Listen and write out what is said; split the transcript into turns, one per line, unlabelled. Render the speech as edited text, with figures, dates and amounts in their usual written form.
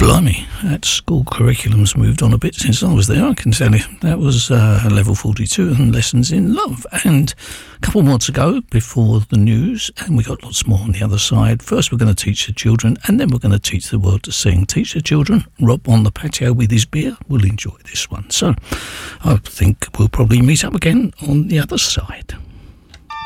Blimey, that school curriculum's moved on a bit since I was there, I can tell you. That was level 42 and lessons in love. And a couple more to go before the news, and we got lots more on the other side. First, we're going to teach the children, and then we're going to teach the world to sing. Teach the children, Rob on the patio with his beer will enjoy this one. So I think we'll probably meet up again on the other side.